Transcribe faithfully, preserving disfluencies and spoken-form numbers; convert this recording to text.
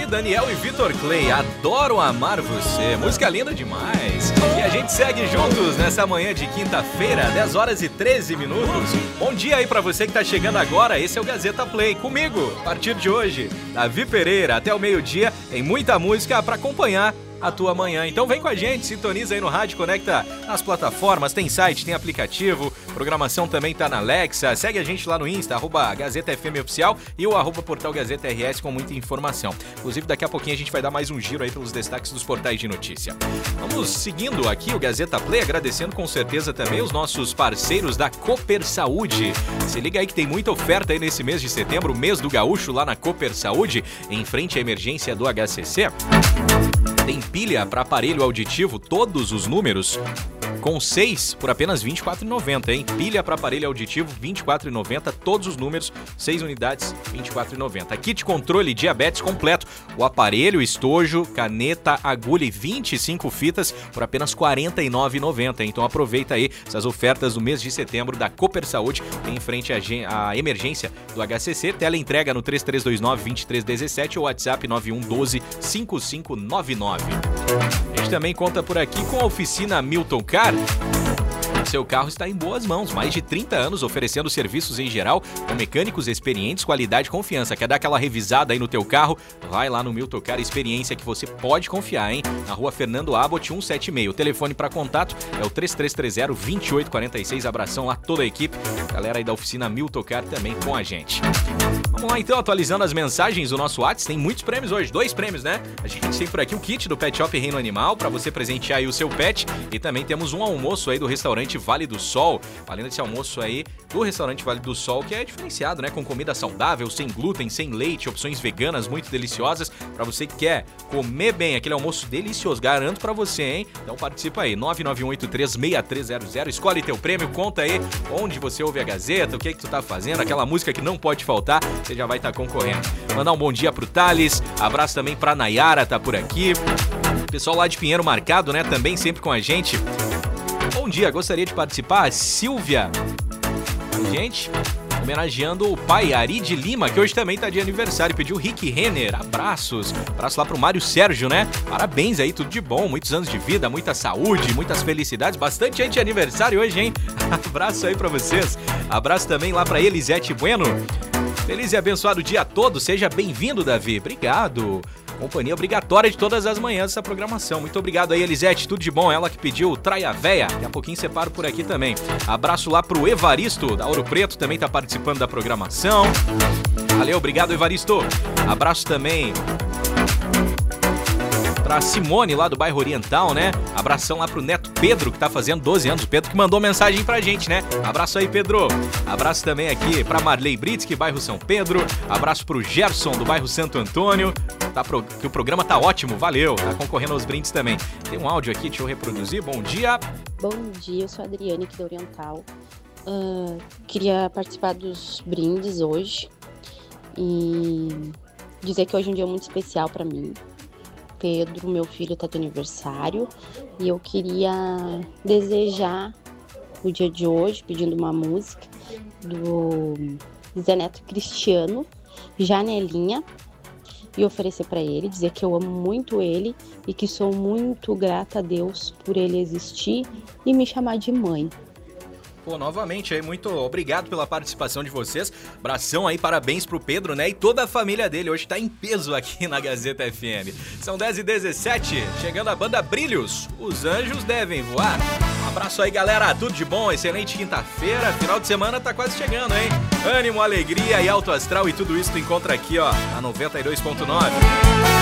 Daniel e Vitor Clay, Adoro Amar Você, música linda demais. E a gente segue juntos nessa manhã de quinta-feira, dez horas e treze minutos. Bom dia aí pra você que tá chegando agora, esse é o Gazeta Play, comigo, a partir de hoje, Davi Pereira, até o meio-dia, tem muita música pra acompanhar a tua manhã. Então vem com a gente, sintoniza aí no rádio, conecta nas plataformas, tem site, tem aplicativo, programação também tá na Alexa, segue a gente lá no Insta, arroba Gazeta F M Oficial e o arroba Portal Gazeta R S com muita informação. Inclusive daqui a pouquinho a gente vai dar mais um giro aí pelos destaques dos portais de notícia. Vamos seguindo aqui o Gazeta Play, agradecendo com certeza também os nossos parceiros da Cooper Saúde. Se liga aí que tem muita oferta aí nesse mês de setembro, mês do gaúcho lá na Cooper Saúde, em frente à emergência do H C C. Tem pilha para aparelho auditivo, todos os números, com seis por apenas vinte e quatro reais e noventa centavos, hein? Pilha para aparelho auditivo, vinte e quatro reais e noventa centavos, todos os números, seis unidades, vinte e quatro reais e noventa centavos. Kit controle diabetes completo, o aparelho, estojo, caneta, agulha e vinte e cinco fitas por apenas quarenta e nove reais e noventa centavos. Então aproveita aí essas ofertas do mês de setembro da Cooper Saúde, em frente à, à emergência do H C C. Tela entrega no três três dois nove, dois três um sete ou WhatsApp nove um um doze, cinco cinco nove nove. A gente também conta por aqui com a oficina Milton Car. Seu carro está em boas mãos, mais de trinta anos oferecendo serviços em geral, com mecânicos experientes, qualidade e confiança. Quer dar aquela revisada aí no teu carro? Vai lá no Milton Car, experiência que você pode confiar, hein? Na rua Fernando Abbott, cento e setenta e seis. O telefone para contato é o três três três zero, dois oito quatro seis. Abração lá toda a equipe. Galera aí da oficina Milton Car também com a gente. Vamos lá então, atualizando as mensagens do nosso WhatsApp. Tem muitos prêmios hoje, dois prêmios, né? A gente tem por aqui o kit do Pet Shop Reino Animal, para você presentear aí o seu pet. E também temos um almoço aí do restaurante Vale do Sol, valendo esse almoço aí do restaurante Vale do Sol, que é diferenciado, né? Com comida saudável, sem glúten, sem leite, opções veganas muito deliciosas, pra você que quer comer bem, aquele almoço delicioso, garanto pra você, hein? Então participa aí, nove nove um oito três, seis três zero zero, escolhe teu prêmio, conta aí onde você ouve a Gazeta, o que é que tu tá fazendo, aquela música que não pode faltar, você já vai estar tá concorrendo. Mandar um bom dia pro Thales, abraço também pra Nayara, tá por aqui, pessoal lá de Pinheiro Marcado, né? Também sempre com a gente. Bom dia, gostaria de participar, a Silvia, gente, homenageando o pai Ari de Lima, que hoje também tá de aniversário, pediu Rick Renner, abraços, abraço lá pro Mário Sérgio, né, parabéns aí, tudo de bom, muitos anos de vida, muita saúde, muitas felicidades, bastante gente de aniversário hoje, hein, abraço aí pra vocês, abraço também lá pra Elisete Bueno, feliz e abençoado dia todo, seja bem-vindo, Davi, obrigado. Companhia obrigatória de todas as manhãs dessa programação. Muito obrigado aí, Elisete. Tudo de bom. Ela que pediu Traia Véia. Daqui a pouquinho separo por aqui também. Abraço lá pro Evaristo, da Ouro Preto, também tá participando da programação. Valeu, obrigado, Evaristo. Abraço também pra Simone, lá do bairro Oriental, né? Abração lá pro neto Pedro, que tá fazendo doze anos. O Pedro que mandou mensagem pra gente, né? Abraço aí, Pedro. Abraço também aqui pra Marley Britsky, bairro São Pedro. Abraço pro Gerson, do bairro Santo Antônio. Tá pro... que o programa tá ótimo, valeu. Tá concorrendo aos brindes também. Tem um áudio aqui, deixa eu reproduzir. Bom dia. Bom dia, eu sou a Adriane, aqui da Oriental. Uh, queria participar dos brindes hoje. E dizer que hoje é um dia muito especial pra mim. Pedro, meu filho, tá de aniversário e eu queria desejar o dia de hoje, pedindo uma música do Zé Neto Cristiano, Janelinha, e oferecer para ele, dizer que eu amo muito ele e que sou muito grata a Deus por ele existir e me chamar de mãe. Pô, novamente aí, muito obrigado pela participação de vocês. Abração aí, parabéns pro Pedro, né? E toda a família dele hoje tá em peso aqui na Gazeta F M. São dez e dezessete, chegando a banda Brilhos. Os anjos devem voar. Um abraço aí, galera. Tudo de bom, excelente quinta-feira. Final de semana tá quase chegando, hein? Ânimo, alegria e alto astral e tudo isso tu encontra aqui, ó, na noventa e dois ponto nove.